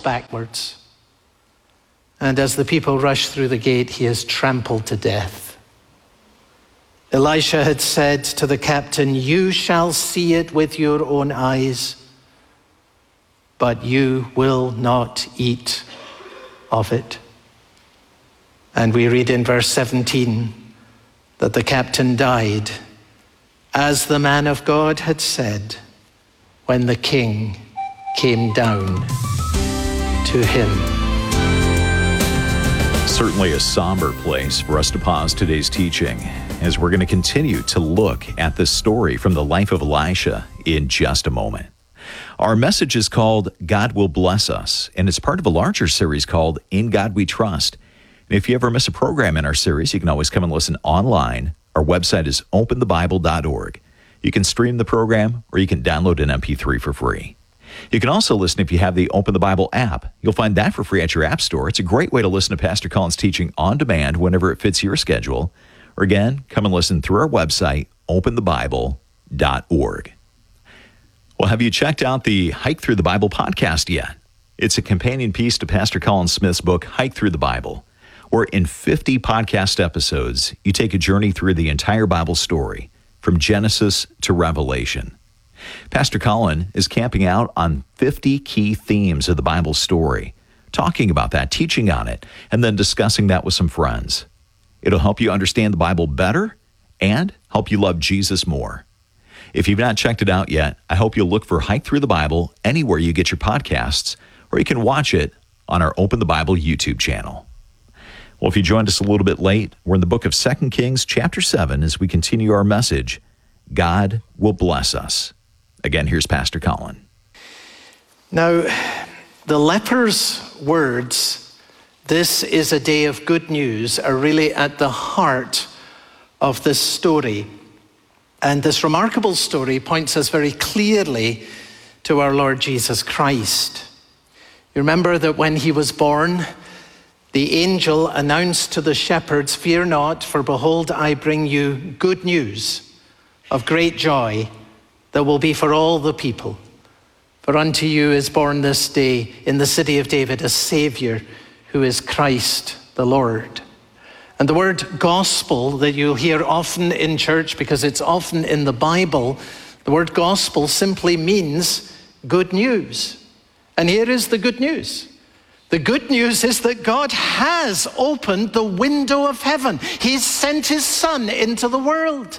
backwards. And as the people rush through the gate, he is trampled to death. Elisha had said to the captain, "You shall see it with your own eyes, but you will not eat of it." And we read in verse 17 that the captain died, as the man of God had said, when the king came down to him. Certainly a somber place for us to pause today's teaching, as we're going to continue to look at this story from the life of Elisha in just a moment. Our message is called God Will Bless Us, and it's part of a larger series called In God We Trust. And if you ever miss a program in our series, you can always come and listen online. Our website is openthebible.org. You can stream the program, or you can download an MP3 for free. You can also listen if you have the Open the Bible app. You'll find that for free at your app store. It's a great way to listen to Pastor Colin's teaching on demand whenever it fits your schedule. Or again, come and listen through our website, openthebible.org. Well, have you checked out the Hike Through the Bible podcast yet? It's a companion piece to Pastor Colin Smith's book, Hike Through the Bible, where in 50 podcast episodes, you take a journey through the entire Bible story, from Genesis to Revelation. Pastor Colin is camping out on 50 key themes of the Bible story, talking about that, teaching on it, and then discussing that with some friends. It'll help you understand the Bible better and help you love Jesus more. If you've not checked it out yet, I hope you'll look for Hike Through the Bible anywhere you get your podcasts, or you can watch it on our Open the Bible YouTube channel. Well, if you joined us a little bit late, we're in the book of 2 Kings, chapter 7, as we continue our message, God Will Bless Us. Again, here's Pastor Colin. Now, the leper's words, "This is a day of good news," are really at the heart of this story. And this remarkable story points us very clearly to our Lord Jesus Christ. You remember that when he was born, the angel announced to the shepherds, "Fear not, for behold, I bring you good news of great joy that will be for all the people. For unto you is born this day in the city of David a Savior, who is Christ the Lord." And the word gospel that you'll hear often in church, because it's often in the Bible, the word gospel simply means good news. And here is the good news. The good news is that God has opened the window of heaven. He's sent his Son into the world.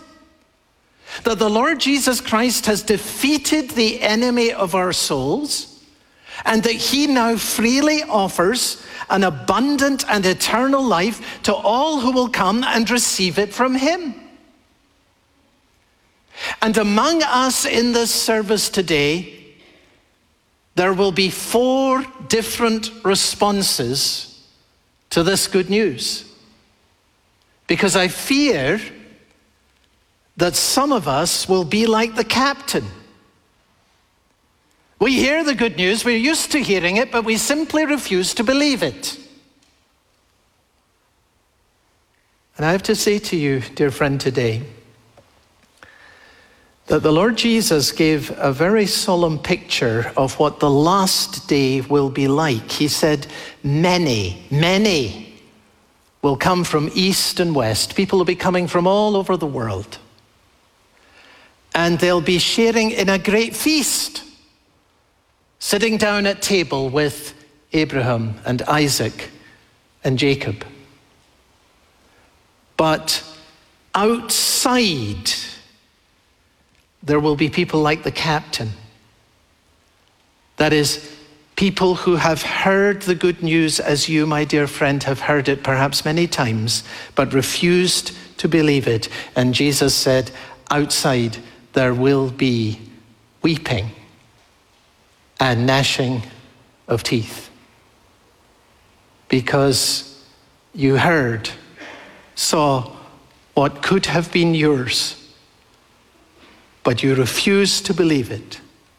That the Lord Jesus Christ has defeated the enemy of our souls, and that he now freely offers an abundant and eternal life to all who will come and receive it from him. And among us in this service today, there will be 4 different responses to this good news. Because I fear that some of us will be like the captain. We hear the good news, we're used to hearing it, but we simply refuse to believe it. And I have to say to you, dear friend, today, that the Lord Jesus gave a very solemn picture of what the last day will be like. He said, many will come from east and west. People will be coming from all over the world. And they'll be sharing in a great feast, sitting down at table with Abraham and Isaac and Jacob. But outside, there will be people like the captain. That is, people who have heard the good news as you, my dear friend, have heard it perhaps many times, but refused to believe it. And Jesus said, outside there will be weeping and gnashing of teeth. Because you heard, saw what could have been yours, but you refused to believe it.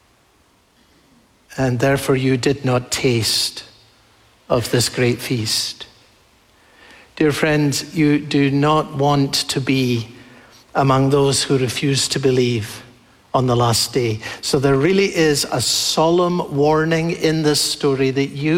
And therefore you did not taste of this great feast. Dear friends, you do not want to be among those who refuse to believe on the last day. So there really is a solemn warning in this story that you